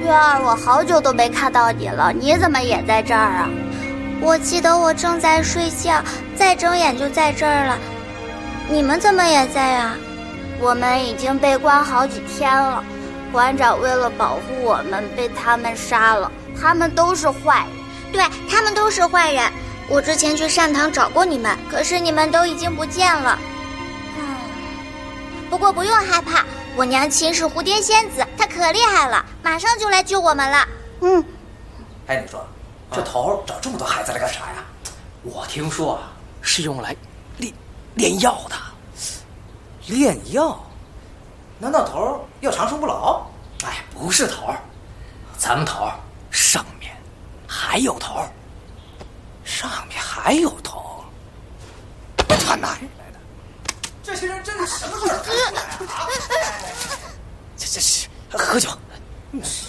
月儿，我好久都没看到你了，你怎么也在这儿啊？ 我记得我正在睡觉，再睁眼就在这儿了。你们怎么也在啊？ 我们已经被关好几天了，馆长为了保护我们，被他们杀了。他们都是坏人。 对，他们都是坏人。我之前去善堂找过你们，可是你们都已经不见了。不过不用害怕，我娘亲是蝴蝶仙子，她可厉害了，马上就来救我们了。 哎，你说，这头找这么多孩子来干啥呀？ 我听说啊，是用来炼药的。 炼药？难道头要长生不老？ 哎，不是头，咱们头上面还有头， 上面还有头？他哪里来的？这些人真的什么事儿干出来啊？ 这是喝酒。